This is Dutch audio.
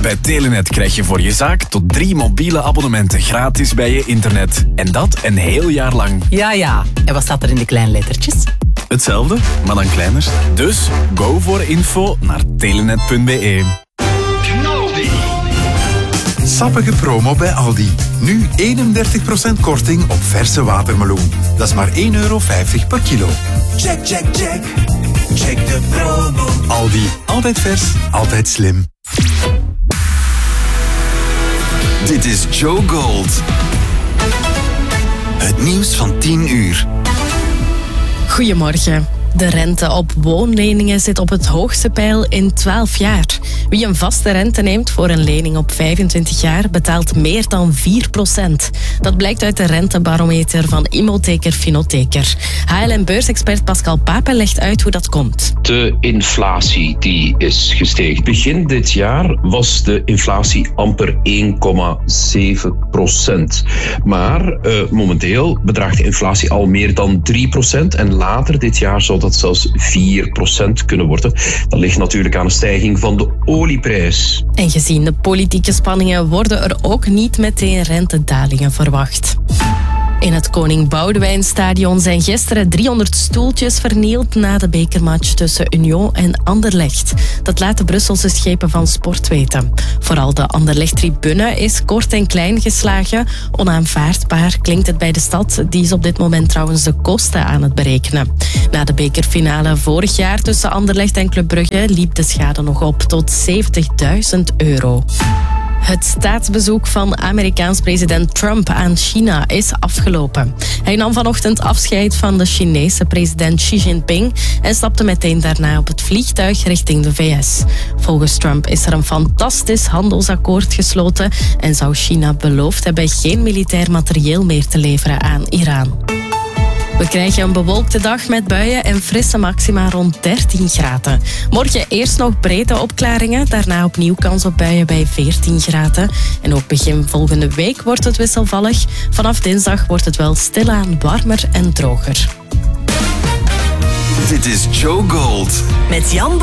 Bij Telenet krijg je voor je zaak tot 3 mobiele abonnementen gratis bij je internet. En dat een heel jaar lang. Ja. En wat staat er in de kleine lettertjes? Hetzelfde, maar dan kleiner. Dus go voor info naar telenet.be. Sappige promo bij Aldi. Nu 31% korting op verse watermeloen. Dat is maar €1,50 per kilo. Check. Check de promo. Aldi, altijd vers, altijd slim. Dit is Joe Gold. Het nieuws van 10 uur. Goedemorgen. De rente op woonleningen zit op het hoogste peil in 12 jaar. Wie een vaste rente neemt voor een lening op 25 jaar betaalt meer dan 4%. Dat blijkt uit de rentebarometer van Immotheker Finotheker. HLN-beursexpert Pascal Pape legt uit hoe dat komt. De inflatie die is gestegen. Begin dit jaar was de inflatie amper 1,7%. Maar momenteel bedraagt de inflatie al meer dan 3%. En later dit jaar zal dat zelfs 4% kunnen worden. Dat ligt natuurlijk aan de stijging van de olieprijs. En gezien de politieke spanningen worden er ook niet meteen rentedalingen verwacht. In het Koning Boudewijnstadion zijn gisteren 300 stoeltjes vernield na de bekermatch tussen Union en Anderlecht. Dat laat de Brusselse schepen van sport weten. Vooral de Anderlecht-tribune is kort en klein geslagen. Onaanvaardbaar klinkt het bij de stad. Die is op dit moment trouwens de kosten aan het berekenen. Na de bekerfinale vorig jaar tussen Anderlecht en Club Brugge liep de schade nog op tot €70.000. Het staatsbezoek van Amerikaans president Trump aan China is afgelopen. Hij nam vanochtend afscheid van de Chinese president Xi Jinping en stapte meteen daarna op het vliegtuig richting de VS. Volgens Trump is er een fantastisch handelsakkoord gesloten en zou China beloofd hebben geen militair materieel meer te leveren aan Iran. We krijgen een bewolkte dag met buien en frisse maxima rond 13 graden. Morgen eerst nog brede opklaringen, daarna opnieuw kans op buien bij 14 graden. En ook begin volgende week wordt het wisselvallig. Vanaf dinsdag wordt het wel stilaan warmer en droger. Dit is Joe Gold. Met Jan